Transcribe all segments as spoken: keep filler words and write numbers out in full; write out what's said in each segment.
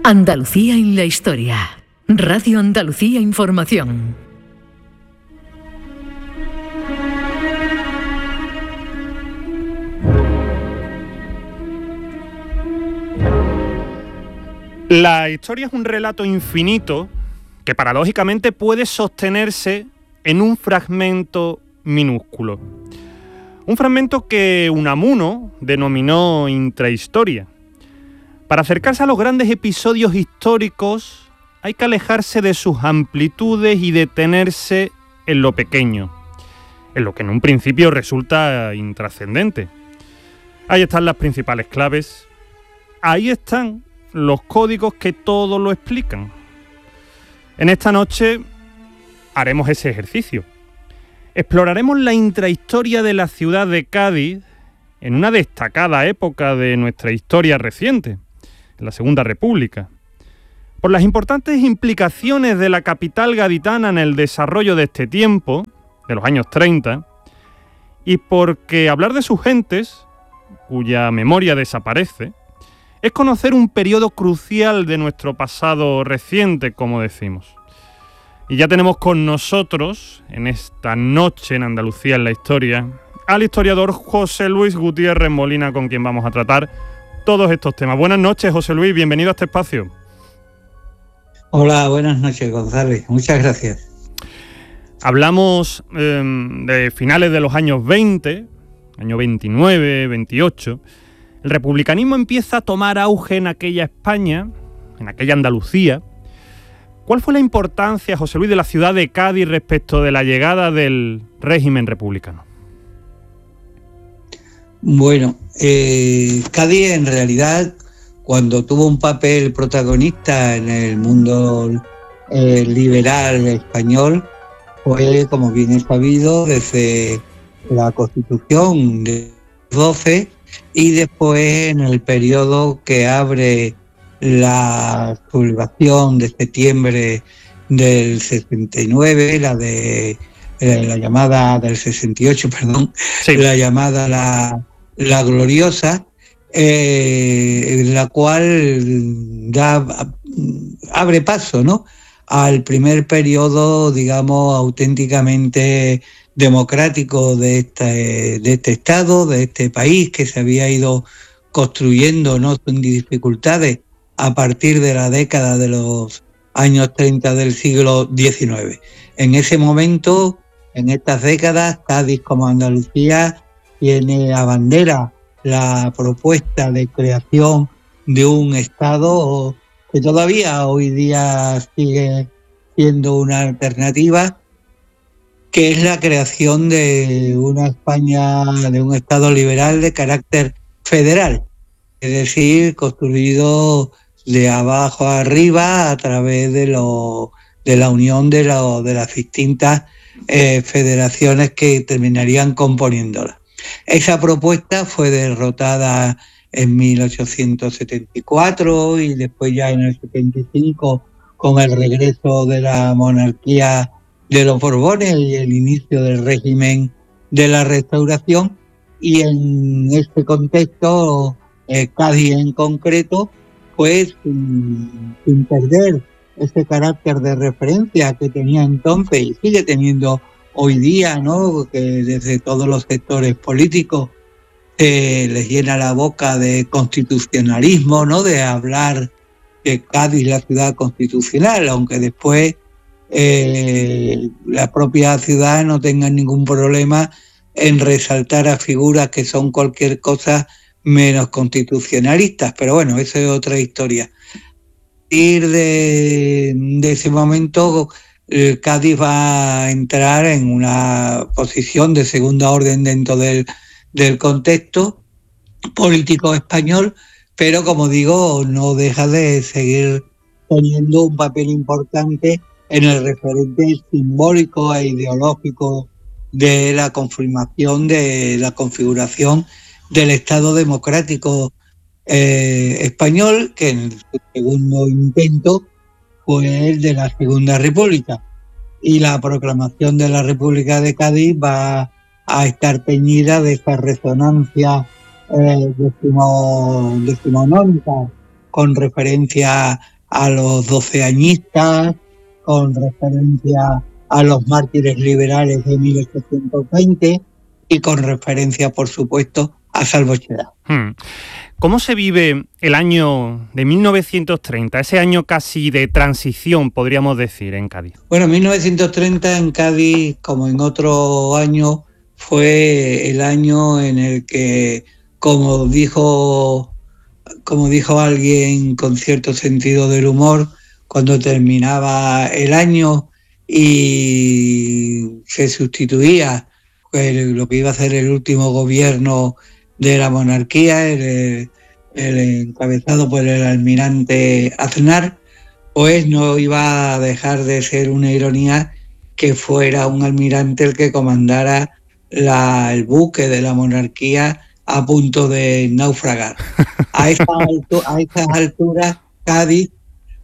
Andalucía en la historia. Radio Andalucía Información. La historia es un relato infinito que paradójicamente puede sostenerse en un fragmento minúsculo. Un fragmento que Unamuno denominó intrahistoria. Para acercarse a los grandes episodios históricos hay que alejarse de sus amplitudes y detenerse en lo pequeño, en lo que en un principio resulta intrascendente. Ahí están las principales claves, ahí están los códigos que todo lo explican. En esta noche haremos ese ejercicio. Exploraremos la intrahistoria de la ciudad de Cádiz en una destacada época de nuestra historia reciente, en la Segunda República, por las importantes implicaciones de la capital gaditana en el desarrollo de este tiempo, de los años treinta, y porque hablar de sus gentes, cuya memoria desaparece, es conocer un periodo crucial de nuestro pasado reciente, como decimos. Y ya tenemos con nosotros, en esta noche en Andalucía en la historia, al historiador José Luis Gutiérrez Molina, con quien vamos a tratar todos estos temas. Buenas noches, José Luis, bienvenido a este espacio. Hola, buenas noches, González. Muchas gracias. Hablamos eh, de finales de los años veinte, año veintinueve, veintiocho. El republicanismo empieza a tomar auge en aquella España, en aquella Andalucía. ¿Cuál fue la importancia, José Luis, de la ciudad de Cádiz respecto de la llegada del régimen republicano? Bueno, eh, Cádiz en realidad, cuando tuvo un papel protagonista en el mundo eh, liberal español, fue, como bien es sabido, desde la Constitución de doce y después en el periodo que abre la sublevación de septiembre del sesenta y nueve, la de eh, la llamada del sesenta y ocho, perdón, sí. la llamada la, la gloriosa, eh, la cual da, abre paso, ¿no?, al primer periodo, digamos, auténticamente democrático de este, de este Estado, de este país que se había ido construyendo, no sin dificultades, a partir de la década de los años treinta del siglo diecinueve. En ese momento, en estas décadas, Cádiz como Andalucía tiene a bandera la propuesta de creación de un Estado que todavía hoy día sigue siendo una alternativa, que es la creación de una España, de un Estado liberal de carácter federal, es decir, construido de abajo a arriba a través de lo de la unión de, lo, de las distintas eh, federaciones que terminarían componiéndola. Esa propuesta fue derrotada en mil ochocientos setenta y cuatro y después ya en el setenta y cinco con el regreso de la monarquía de los Borbones y el inicio del régimen de la Restauración, y en este contexto eh, Cádiz en concreto, pues sin, sin perder ese carácter de referencia que tenía entonces y sigue teniendo hoy día, ¿no?, que desde todos los sectores políticos eh, les llena la boca de constitucionalismo, ¿no?, de hablar que Cádiz es la ciudad constitucional, aunque después eh, la propia ciudad no tenga ningún problema en resaltar a figuras que son cualquier cosa menos constitucionalistas, pero bueno, esa es otra historia. A partir de, de ese momento, eh, Cádiz va a entrar en una posición de segunda orden dentro del, del contexto político español, pero como digo, no deja de seguir teniendo un papel importante en el referente simbólico e ideológico de la confirmación de la configuración del Estado democrático eh, español, que en su segundo intento fue el de la Segunda República. Y la proclamación de la República de Cádiz va a estar teñida de esa resonancia eh, decimo, decimonónica con referencia a los doceañistas, con referencia a los mártires liberales de mil ochocientos veinte y con referencia, por supuesto, a Salvo Cheddar. Hmm. ¿Cómo se vive el año de mil novecientos treinta, ese año casi de transición, podríamos decir, en Cádiz? Bueno, mil novecientos treinta en Cádiz, como en otro año, fue el año en el que, como dijo, como dijo alguien con cierto sentido del humor, cuando terminaba el año y se sustituía el, lo que iba a ser el último gobierno de la monarquía, el, el encabezado por el almirante Aznar, pues no iba a dejar de ser una ironía que fuera un almirante el que comandara la, el buque de la monarquía a punto de naufragar. A esas altu- a esas alturas, Cádiz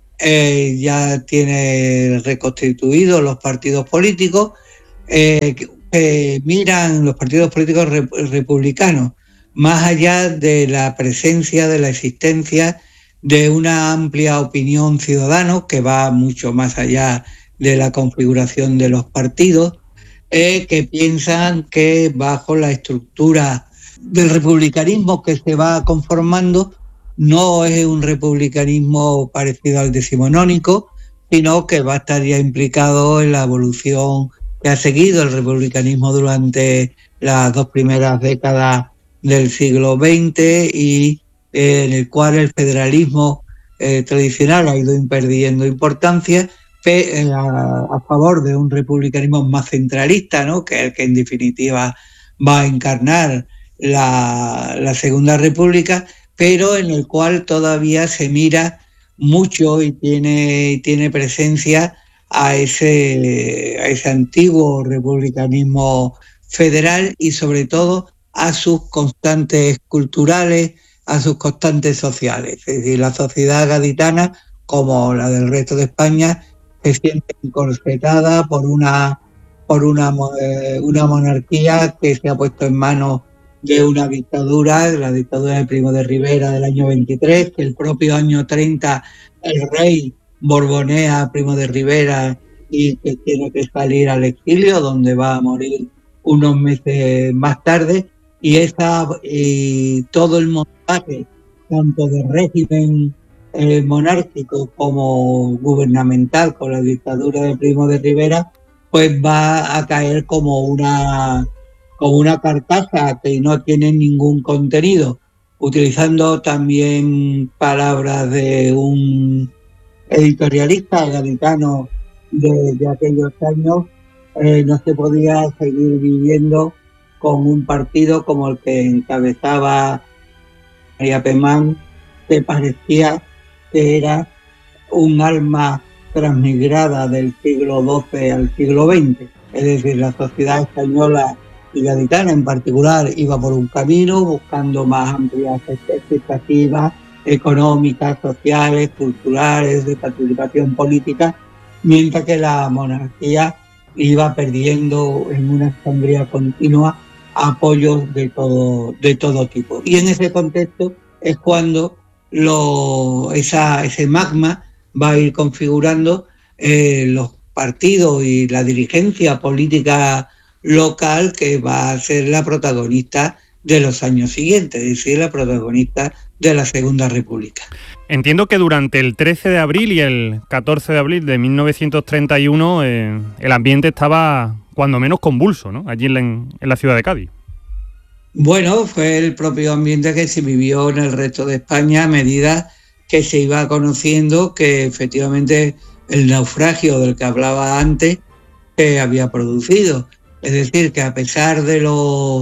eh, ya tiene reconstituidos los partidos políticos, eh, que eh, miran los partidos políticos rep- republicanos, más allá de la presencia, de la existencia de una amplia opinión ciudadana que va mucho más allá de la configuración de los partidos, eh, que piensan que bajo la estructura del republicanismo que se va conformando no es un republicanismo parecido al decimonónico, sino que va a estar ya implicado en la evolución que ha seguido el republicanismo durante las dos primeras décadas del siglo veinte y eh, en el cual el federalismo eh, tradicional ha ido perdiendo importancia pe- eh, a, a favor de un republicanismo más centralista, ¿no? Que es el que en definitiva va a encarnar la, la Segunda República, pero en el cual todavía se mira mucho y tiene, tiene presencia a ese, a ese antiguo republicanismo federal y sobre todo a sus constantes culturales, a sus constantes sociales. Es decir, la sociedad gaditana, como la del resto de España, se siente encorsetada por una, por una, eh, una monarquía que se ha puesto en manos de una dictadura, la dictadura de Primo de Rivera del año veintitrés, que el propio año treinta el rey borbonea a Primo de Rivera y que tiene que salir al exilio, donde va a morir unos meses más tarde. Y, esa, y todo el montaje, tanto de régimen eh, monárquico como gubernamental con la dictadura de Primo de Rivera, pues va a caer como una, como una carcasa que no tiene ningún contenido. Utilizando también palabras de un editorialista gaditano de, de aquellos años, eh, no se podía seguir viviendo con un partido como el que encabezaba María Pemán, que parecía que era un alma transmigrada del siglo doce al siglo veinte. Es decir, la sociedad española y gaditana en particular iba por un camino buscando más amplias expectativas económicas, sociales, culturales, de participación política, mientras que la monarquía iba perdiendo en una sangría continua apoyos de todo, de todo tipo. Y en ese contexto es cuando lo, esa, ese magma va a ir configurando eh, los partidos y la dirigencia política local que va a ser la protagonista de los años siguientes, es decir, la protagonista de la Segunda República. Entiendo que durante el trece de abril y el catorce de abril de mil novecientos treinta y uno eh, el ambiente estaba cuando menos convulso, ¿no? Allí en la, en la ciudad de Cádiz. Bueno, fue el propio ambiente que se vivió en el resto de España a medida que se iba conociendo que efectivamente el naufragio del que hablaba antes se había producido. Es decir, que a pesar de los,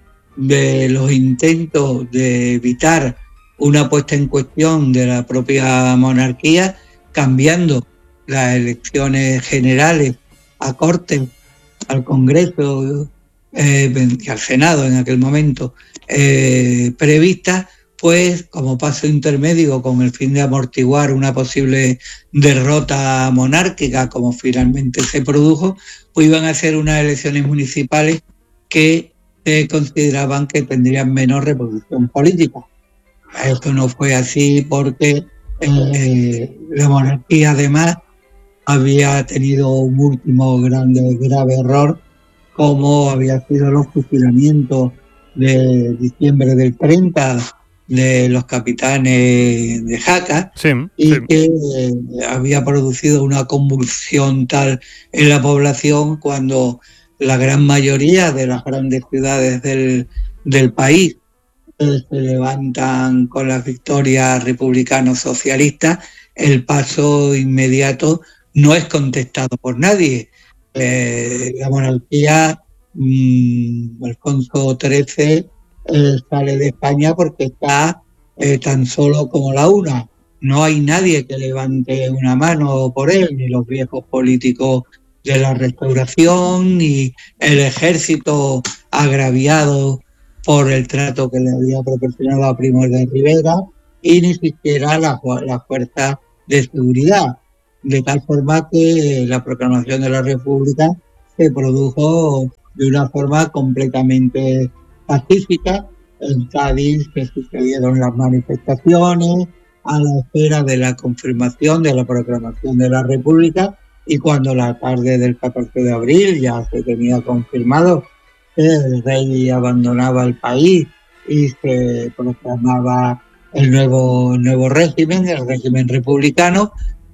de los intentos de evitar una puesta en cuestión de la propia monarquía, cambiando las elecciones generales a Cortes, al Congreso eh, y al Senado en aquel momento eh, previstas, pues como paso intermedio con el fin de amortiguar una posible derrota monárquica, como finalmente se produjo, pues iban a ser unas elecciones municipales que se consideraban que tendrían menos reproducción política. Esto no fue así porque Eh, la monarquía, además, había tenido un último grande, grave error, como había sido los fusilamientos de diciembre del treinta de los capitanes de Jaca, sí, y sí. que eh, había producido una convulsión tal en la población cuando la gran mayoría de las grandes ciudades del, del país eh, se levantan con las victorias republicanos socialistas. El paso inmediato no es contestado por nadie. Eh, la monarquía, mmm, Alfonso trece eh, sale de España porque está eh, tan solo como la una. No hay nadie que levante una mano por él, ni los viejos políticos de la Restauración, ni el ejército agraviado por el trato que le había proporcionado a Primo de Rivera, y ni siquiera la, la fuerza de seguridad. De tal forma que la proclamación de la República se produjo de una forma completamente pacífica. En Cádiz se sucedieron las manifestaciones a la espera de la confirmación de la proclamación de la República, y cuando la tarde del catorce de abril ya se tenía confirmado que el rey abandonaba el país y se proclamaba el nuevo, nuevo régimen, el régimen republicano,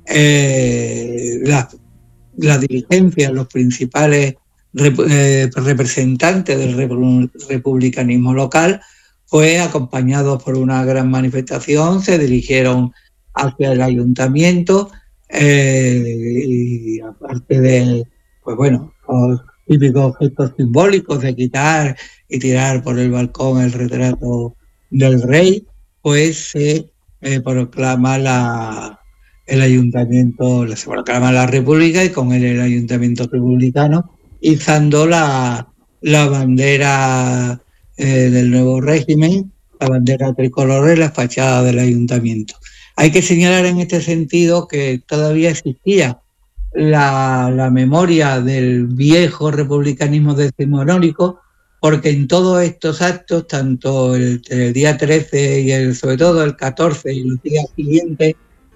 eh, la, la dirigencia, los principales rep, eh, representantes del republicanismo local, fue acompañados por una gran manifestación, se dirigieron hacia el ayuntamiento, eh, y aparte de, pues bueno, los típicos gestos simbólicos de quitar y tirar por el balcón el retrato del rey, pues se eh, proclama la, el ayuntamiento, se proclama la República, y con él el ayuntamiento republicano, izando la, la bandera eh, del nuevo régimen, la bandera tricolor en la fachada del ayuntamiento. Hay que señalar en este sentido que todavía existía la, la memoria del viejo republicanismo decimonónico, porque en todos estos actos, tanto el, el día trece y el, sobre todo el catorce y los días siguientes,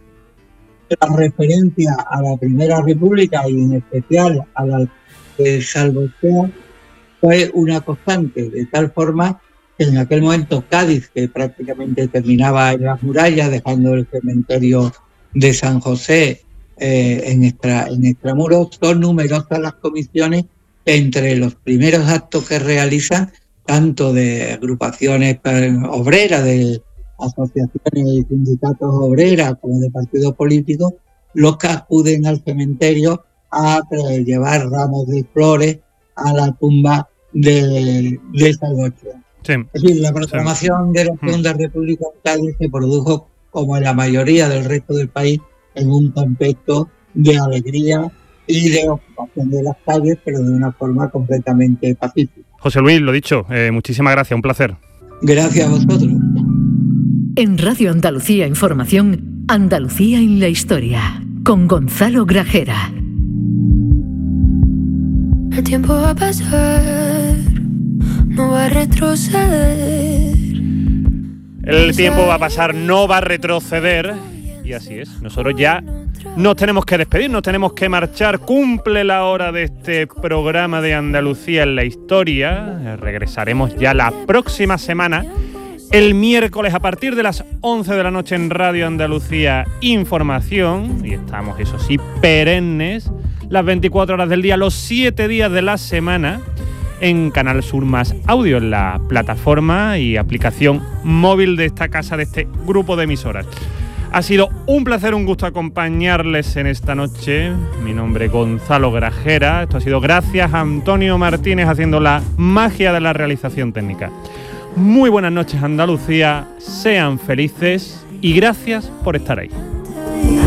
la referencia a la Primera República y en especial a la de Salvospea fue una constante, de tal forma que en aquel momento Cádiz, que prácticamente terminaba en las murallas, dejando el cementerio de San José eh, en, extra, en extramuros, son numerosas las comisiones entre los primeros actos que realizan, tanto de agrupaciones obreras, de asociaciones y sindicatos obreras, como de partidos políticos, los que acuden al cementerio a llevar ramos de flores a la tumba de, de Salvospea. Sí, es decir, la proclamación sí. de la Segunda República en Cádiz se produjo, como en la mayoría del resto del país, en un contexto de alegría y de ocupación de las calles, pero de una forma completamente pacífica. José Luis, lo dicho, eh, muchísimas gracias, un placer. Gracias a vosotros. En Radio Andalucía Información, Andalucía en la historia, con Gonzalo Grajera. El tiempo va a pasar, no va a retroceder. El tiempo va a pasar, no va a retroceder. Y así es, nosotros ya nos tenemos que despedir, nos tenemos que marchar. Cumple la hora de este programa de Andalucía en la historia. Regresaremos ya la próxima semana, el miércoles a partir de las once de la noche en Radio Andalucía Información. Y estamos, eso sí, perennes, las veinticuatro horas del día, los siete días de la semana, en Canal Sur Más Audio, en la plataforma y aplicación móvil de esta casa, de este grupo de emisoras. Ha sido un placer, un gusto acompañarles en esta noche. Mi nombre es Gonzalo Grajera. Esto ha sido gracias a Antonio Martínez haciendo la magia de la realización técnica. Muy buenas noches, Andalucía. Sean felices y gracias por estar ahí.